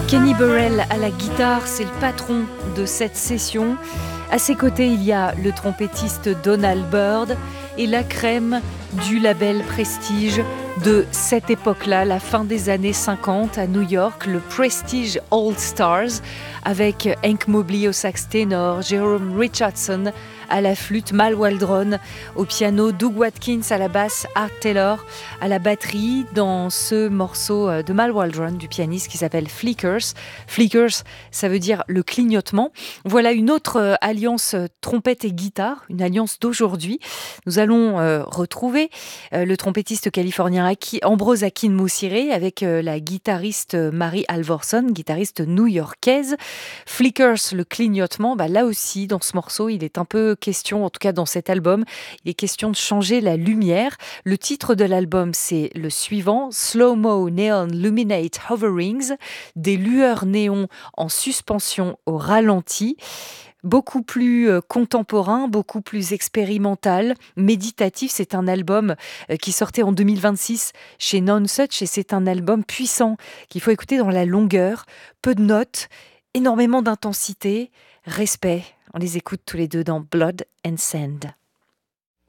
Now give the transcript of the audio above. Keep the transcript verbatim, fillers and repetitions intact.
Kenny Burrell à la guitare, c'est le patron de cette session. À ses côtés, il y a le trompettiste Donald Byrd et la crème du label Prestige de cette époque-là, la fin des années cinquante à New York, le Prestige All Stars, avec Hank Mobley au sax ténor, Jerome Richardson à la flûte, Mal Waldron au piano, Doug Watkins à la basse, Art Taylor à la batterie dans ce morceau de Mal Waldron, du pianiste qui s'appelle Flickers. Flickers, ça veut dire le clignotement. Voilà une autre alliance trompette et guitare, une alliance d'aujourd'hui. Nous allons euh, retrouver euh, le trompettiste californien Aki, Ambrose Akin-Mussire avec euh, la guitariste Mary Alvorson, guitariste new-yorkaise. Flickers, le clignotement, bah là aussi dans ce morceau, il est un peu question, en tout cas dans cet album, il est question de changer la lumière. Le titre de l'album, c'est le suivant, Slow-Mo Neon Luminate Hoverings, des lueurs néons en suspension au ralenti. Beaucoup plus euh, contemporain, beaucoup plus expérimental, méditatif. C'est un album euh, qui sortait en deux mille vingt-six chez Nonesuch et c'est un album puissant qu'il faut écouter dans la longueur. Peu de notes, énormément d'intensité, respect. On les écoute tous les deux dans Blood and Sand.